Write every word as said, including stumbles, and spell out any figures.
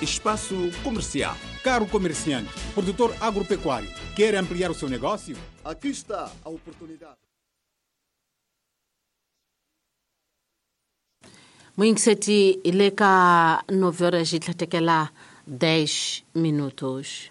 Espaço Comercial. Caro comerciante, produtor agropecuário, quer ampliar o seu negócio? Aqui está a oportunidade. Muinseti ileka nove horas itlatekela dez minutos.